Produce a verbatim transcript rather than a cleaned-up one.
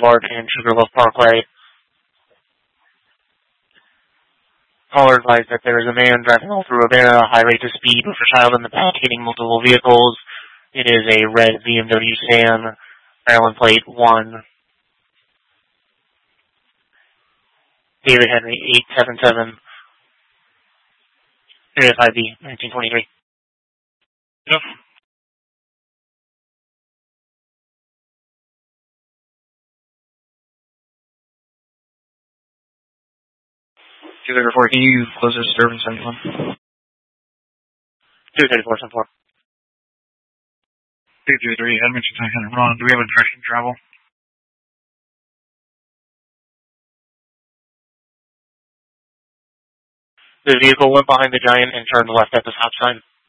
Boulevard and Sugarloaf Parkway. Caller advised that there is a man driving all through Urbana, high rate of speed with a child in the back hitting multiple vehicles. It is a red B M W sedan, Maryland plate one. David Henry, eight seven seven, area five B, nineteen twenty-three. Yep. two thirty-four, can you close the disturbance on one? two thirty-four, seven four. two three three, Edmonton, two hundred Ron. Do we have impression travel? The vehicle went behind the Giant and turned left at the stop sign.